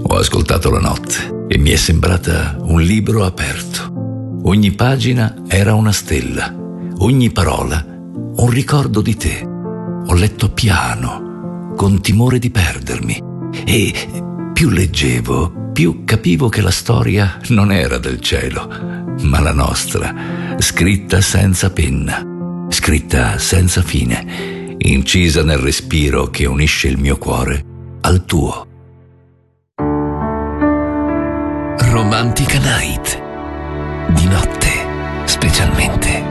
Ho ascoltato la notte e mi è sembrata un libro aperto. Ogni pagina era una stella, ogni parola un ricordo di te. Ho letto piano, con timore di perdermi, e più leggevo, più capivo che la storia non era del cielo, ma la nostra, scritta senza penna, scritta senza fine, incisa nel respiro che unisce il mio cuore al tuo. Romantica Night. Di notte, specialmente.